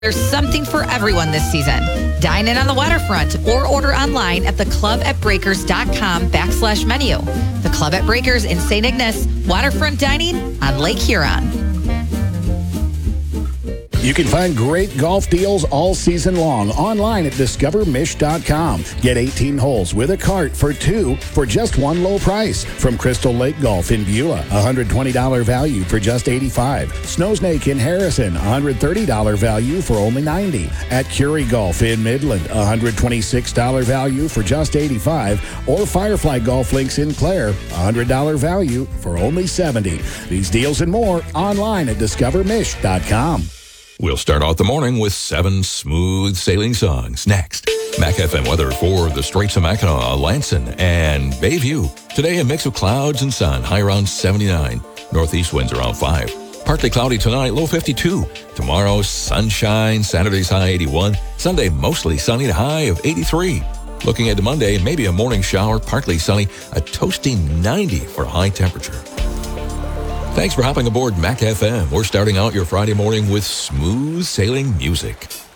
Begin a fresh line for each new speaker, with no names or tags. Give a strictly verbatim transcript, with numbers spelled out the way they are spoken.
There's something for everyone this season. Dine in on the waterfront or order online at theclubатbreakers.com backslash menu. The Club at Breakers in Saint Ignace, waterfront dining on Lake Huron.
You can find great golf deals all season long online at discover mish dot com. Get eighteen holes with a cart for two for just one low price. From Crystal Lake Golf in Beulah, one hundred twenty dollars value for just eighty-five dollars. Snowsnake in Harrison, one hundred thirty dollars value for only ninety dollars. At Curie Golf in Midland, one hundred twenty-six dollars value for just eighty-five dollars. Or Firefly Golf Links in Clare, one hundred dollars value for only seventy dollars. These deals and more online at discover mish dot com.
We'll start out the morning with seven smooth sailing songs. Next, Mac F M weather for the Straits of Mackinac, Lanson, and Bayview. Today, a mix of clouds and sun, high around seventy-nine. Northeast winds around five. Partly cloudy tonight, low fifty-two. Tomorrow, sunshine, Saturday's high eighty-one. Sunday, mostly sunny, to high of eighty-three. Looking at Monday, maybe a morning shower, partly sunny, a toasty ninety for high temperature. Thanks for hopping aboard Mac F M. We're starting out your Friday morning with smooth sailing music.